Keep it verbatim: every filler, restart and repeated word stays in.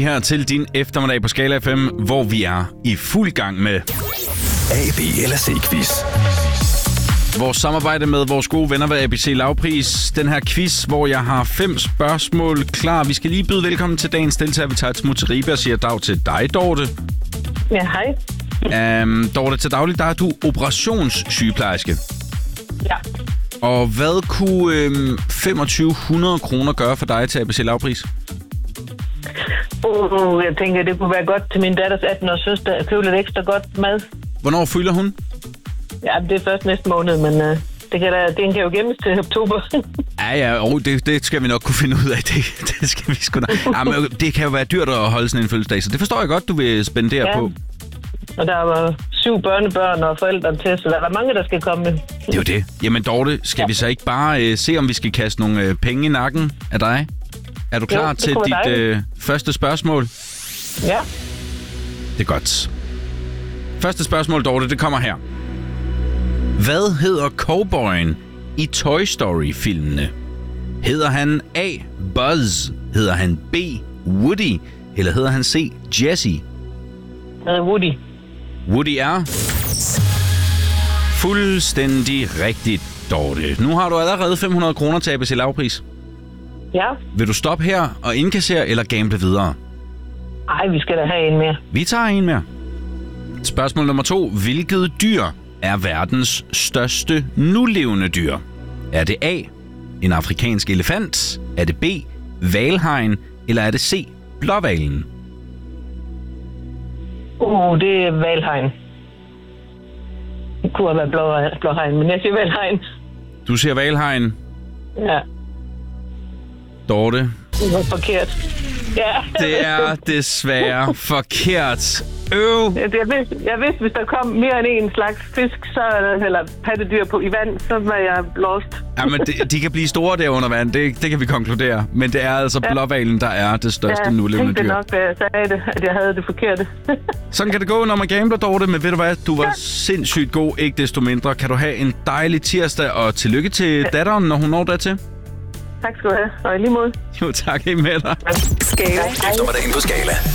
her til din eftermiddag på Skala F M, hvor vi er i fuld gang med A, B eller C-quiz. Vores samarbejde med vores gode venner ved A B C Lavpris. Den her quiz, hvor jeg har fem spørgsmål klar. Vi skal lige byde velkommen til dagens deltager. Vi tager et smut til Ribe og siger dag til dig, Dorte. Ja, hej. Um, Dorte, til daglig der er du operationssygeplejerske. Ja. Og hvad kunne øhm, femogtyve hundrede kroner gøre for dig til A B C Lavpris? Uh, jeg tænker, det kunne være godt til min datters atten-års søster at købe lidt ekstra godt mad. Hvornår fylder hun? Ja, det er først næste måned, men uh, det kan da, den kan jo gemmes til oktober. Ja, ja, oh, det, det skal vi nok kunne finde ud af. Det, det skal vi sgu da. Ja, men det kan jo være dyrt at holde sådan en fødselsdag, så det forstår jeg godt, du vil spendere ja. på. Og der var syv børnebørn og forældre til, så der er mange, der skal komme. Det er jo det. Jamen Dorte, skal ja. vi så ikke bare øh, se, om vi skal kaste nogle øh, penge i nakken af dig? Er du klar jo, til dit øh, første spørgsmål? Ja. Det er godt. Første spørgsmål, Dorte, det kommer her. Hvad hedder cowboyen i Toy Story-filmene? Hedder han A. Buzz? Hedder han B. Woody? Eller hedder han C. Jesse? Uh, Woody. Woody er fuldstændig rigtigt, Dorte. Nu har du allerede fem hundrede kroner til A B C Lavpris. Ja. Vil du stoppe her og indkassere eller gamble videre? Ej, vi skal da have en mere. Vi tager en mere. Spørgsmål nummer to. Hvilket dyr er verdens største nulevende dyr? Er det A. en afrikansk elefant? Er det B. hvalhajen? Eller er det C. blåhvalen? Uh, det er hvalhajen. Det kunne have været blå, blåhajen, men jeg siger hvalhajen. Du siger hvalhajen. Ja. Dorte. Det var forkert. Ja. Det er desværre forkert. Øv. Jeg vidste, jeg vidste, hvis der kom mere end en slags fisk, så, eller pattedyr på i vand, så var jeg lost. Jamen, de, de kan blive store der under vand, det, det kan vi konkludere. Men det er altså ja. blåhvalen, der er det største ja, nulevende dyr. Jeg tænkte nok, da jeg sagde det, at jeg havde det forkerte. Sådan kan det gå, når man gambler, Dorte. Men ved du hvad, du var ja. sindssygt god, ikke desto mindre. Kan du have en dejlig tirsdag, og tillykke til ja. datteren, når hun når dertil. Tak skal du have, og i lige måde. Jo, tak, i med dig. Skala. Eftermiddagen på Skala.